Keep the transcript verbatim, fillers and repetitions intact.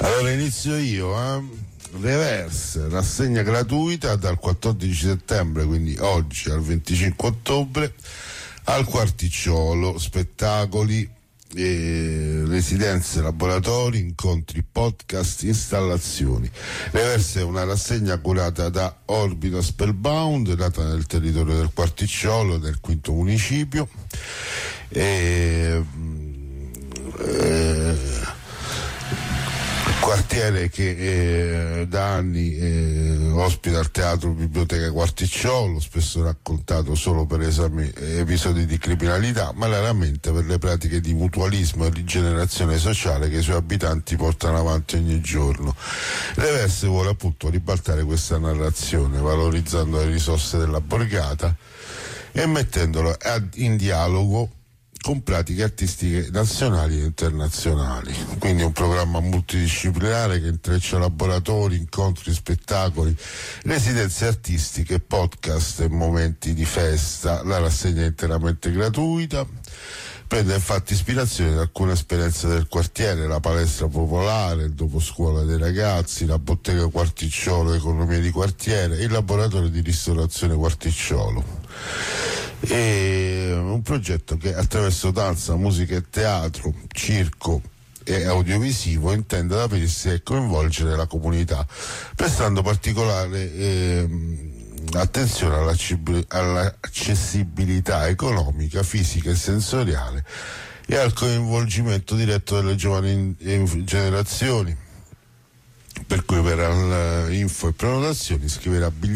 Allora inizio io, eh? Reverse, rassegna gratuita dal quattordici settembre, quindi oggi, al venticinque ottobre, al Quarticciolo, spettacoli, eh, residenze, laboratori, incontri, podcast, installazioni. Reverse è una rassegna curata da Orbito Spellbound, nata nel territorio del Quarticciolo, del quinto municipio, e, eh, quartiere che eh, da anni eh, ospita il teatro Biblioteca Quarticciolo, spesso raccontato solo per esami, episodi di criminalità, ma raramente per le pratiche di mutualismo e rigenerazione sociale che i suoi abitanti portano avanti ogni giorno. Reverse vuole appunto ribaltare questa narrazione, valorizzando le risorse della borgata e mettendolo ad, in dialogo con pratiche artistiche nazionali e internazionali. Quindi un programma multidisciplinare che intreccia laboratori, incontri, spettacoli, residenze artistiche, podcast e momenti di festa. La rassegna è interamente gratuita, prende infatti ispirazione da alcune esperienze del quartiere: la palestra popolare, il doposcuola dei ragazzi, la bottega Quarticciolo, economia di quartiere, il laboratorio di ristorazione Quarticciolo. È un progetto che attraverso danza, musica e teatro, circo e audiovisivo intende aprirsi e coinvolgere la comunità, prestando particolare eh, attenzione all'accessibilità economica, fisica e sensoriale e al coinvolgimento diretto delle giovani generazioni. Per cui per info e prenotazioni scrivere a biglietti